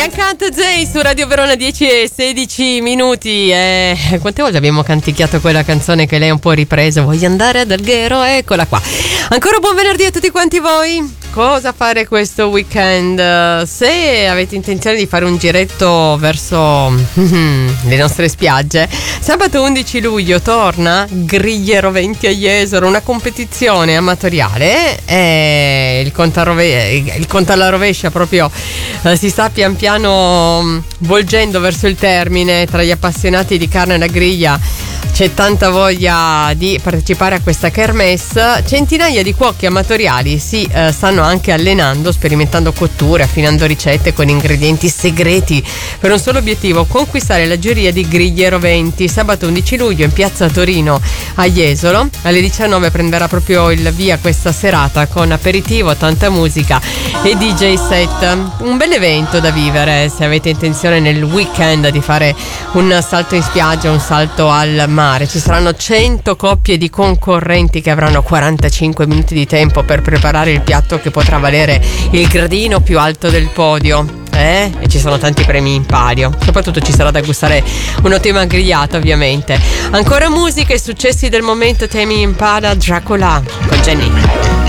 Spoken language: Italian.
Biancanto J su Radio Verona 10:16. Quante volte abbiamo canticchiato quella canzone che lei ha un po' ripreso? Voglio andare ad Alghero? Eccola qua. Ancora buon venerdì a tutti quanti voi. Cosa fare questo weekend? Se avete intenzione di fare un giretto verso le nostre spiagge, sabato 11 luglio torna Grigliero 20 a Jesolo, una competizione amatoriale. Il conto alla rovescia proprio si sta pian piano volgendo verso il termine. Tra gli appassionati di carne alla griglia c'è tanta voglia di partecipare a questa kermesse. Centinaia di cuochi amatoriali si stanno anche allenando, sperimentando cotture, affinando ricette con ingredienti segreti per un solo obiettivo: conquistare la giuria di Grigliero 20. Sabato 11 luglio in piazza Torino a Jesolo alle 19 prenderà proprio il via questa serata con aperitivo, tanta musica e DJ set. Un bel evento da vivere se avete intenzione nel weekend di fare un salto in spiaggia, un salto al mare. Ci saranno 100 coppie di concorrenti che avranno 45 minuti di tempo per preparare il piatto che potrà valere il gradino più alto del podio. E ci sono tanti premi in palio. Soprattutto ci sarà da gustare un'ottima grigliata, ovviamente. Ancora musica e successi del momento. Temi Impala, Dracula con Jenny.